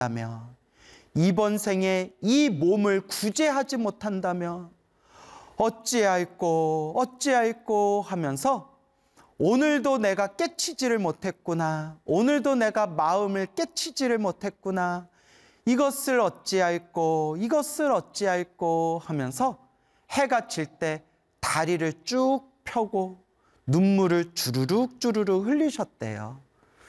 이번 생에 이 몸을 구제하지 못한다면 어찌할꼬 하면서 오늘도 내가 깨치지를 못했구나. 오늘도 내가 마음을 깨치지를 못했구나. 이것을 어찌할꼬 하면서 해가 질 때 다리를 쭉 펴고 눈물을 주르륵 흘리셨대요.